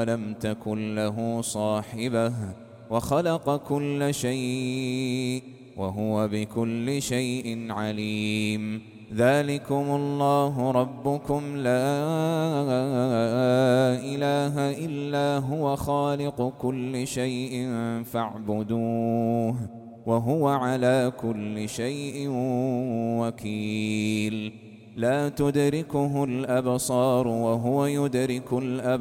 ولم تكن له صاحبة وخلق كل شيء وهو بكل شيء عليم. ذلكم الله ربكم لا إله إلا هو خالق كل شيء فاعبدوه وهو على كل شيء وكيل. لا تدركه الأبصار وهو يدرك الأبصار